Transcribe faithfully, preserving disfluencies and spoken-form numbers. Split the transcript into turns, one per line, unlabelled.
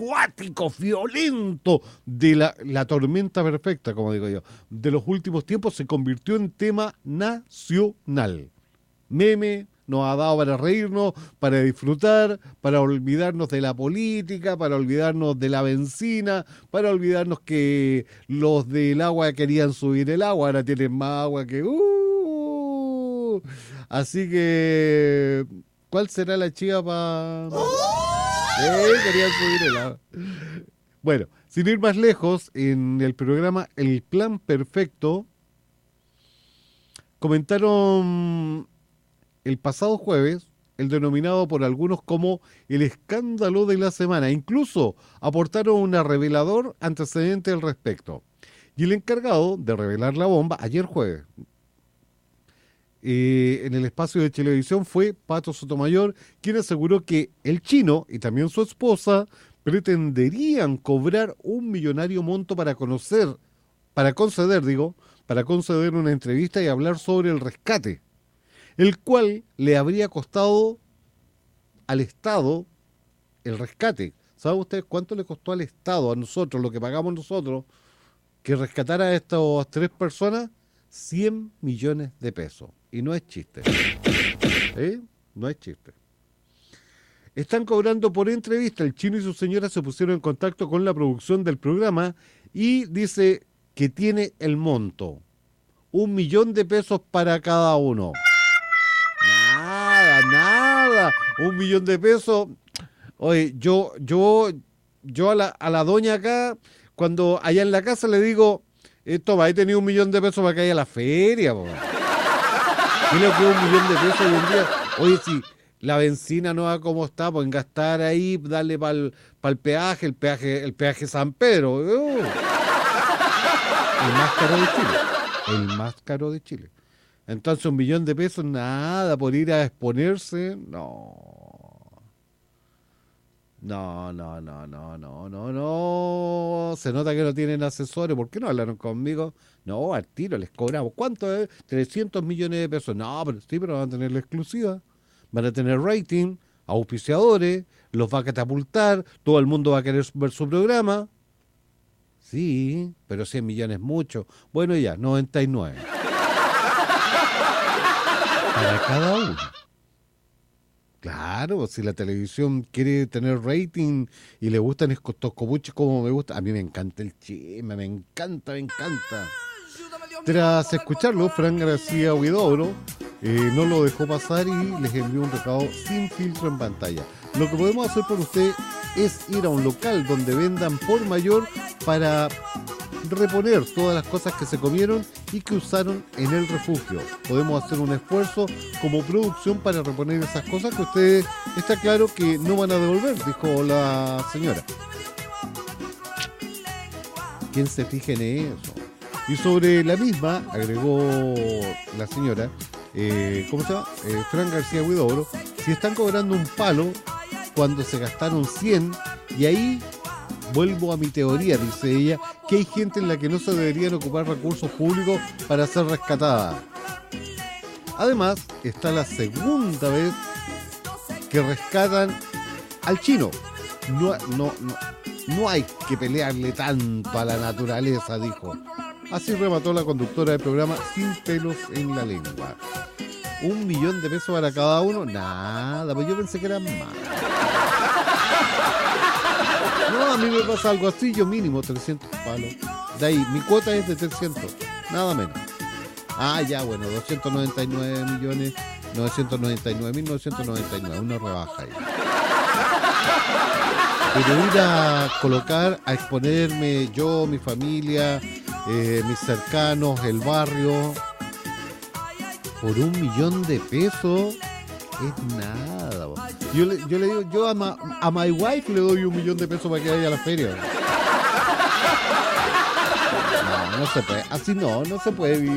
cuático, violento, de la, la tormenta perfecta, como digo yo, de los últimos tiempos, se convirtió en tema nacional. Meme, nos ha dado para reírnos, para disfrutar, para olvidarnos de la política, para olvidarnos de la benzina, para olvidarnos que los del agua querían subir el agua, ahora tienen más agua que... Uh, así que... ¿Cuál será la chiva para...? Eh, querían subir el agua. Bueno, sin ir más lejos, en el programa El Plan Perfecto, comentaron el pasado jueves el denominado por algunos como el escándalo de la semana. Incluso aportaron un revelador antecedente al respecto. Y el encargado de revelar la bomba, ayer jueves, eh, en el espacio de televisión fue Pato Sotomayor, quien aseguró que el chino y también su esposa pretenderían cobrar un millonario monto para conocer, para conceder, digo, para conceder una entrevista y hablar sobre el rescate, el cual le habría costado al Estado el rescate. ¿Saben ustedes cuánto le costó al Estado, a nosotros, lo que pagamos nosotros, que rescatara a estas tres personas? cien millones de pesos. Y no es chiste. ¿Eh? No es chiste. Están cobrando por entrevista. El chino y su señora se pusieron en contacto con la producción del programa y dice que tiene el monto. Un millón de pesos para cada uno. Nada, nada. Un millón de pesos. Oye, yo, yo, yo a la, a la doña acá, cuando allá en la casa le digo, eh, toma, he tenido un millón de pesos para que haya a la feria, po. Creo que un millón de pesos hoy en día. Oye, si la benzina no va como está, pueden gastar ahí, darle para el pa peaje, el peaje, el peaje San Pedro. Uh. El más caro de Chile. El más caro de Chile. Entonces un millón de pesos, nada, por ir a exponerse, no. No, no, no, no, no, no, no. Se nota que no tienen asesores. ¿Por qué no hablaron conmigo? No, al tiro les cobramos. ¿Cuánto es? trescientos millones de pesos. No, pero sí, pero van a tener la exclusiva. Van a tener rating, auspiciadores, los va a catapultar, todo el mundo va a querer ver su programa. Sí, pero cien millones es mucho. Bueno, ya, noventa y nueve. Para cada uno. Claro, si la televisión quiere tener rating y le gustan estos copuches como me gusta, a mí me encanta el chisme, me encanta, me encanta. Tras escucharlo, Fran García Huidobro eh, no lo dejó pasar y les envió un recado sin filtro en pantalla. Lo que podemos hacer por usted es ir a un local donde vendan por mayor para reponer todas las cosas que se comieron y que usaron en el refugio. Podemos hacer un esfuerzo como producción para reponer esas cosas que ustedes está claro que no van a devolver, dijo la señora. ¿Quién se fija en eso? Y sobre la misma, agregó la señora, eh, ¿cómo se llama? Eh, Fran García Huidobro, si están cobrando un palo cuando se gastaron cien, y ahí vuelvo a mi teoría, dice ella, que hay gente en la que no se deberían ocupar recursos públicos para ser rescatada. Además, está la segunda vez que rescatan al chino. No, no, no, no hay que pelearle tanto a la naturaleza, dijo. Así remató la conductora del programa sin pelos en la lengua. Un millón de pesos para cada uno, nada, pues yo pensé que eran más. No, a mí me pasa algo así, yo mínimo trescientos palos. De ahí, mi cuota es de trescientos, nada menos. Ah, ya, bueno, doscientos noventa y nueve millones, novecientos noventa y nueve mil novecientos noventa y nueve, una rebaja ahí. Pero ir a colocar, a exponerme yo, mi familia, eh, mis cercanos, el barrio, por un millón de pesos, es nada. Yo le, yo le digo, yo a, ma, a my wife le doy un millón de pesos para que vaya a la feria. No, no se puede, así no, no se puede vivir.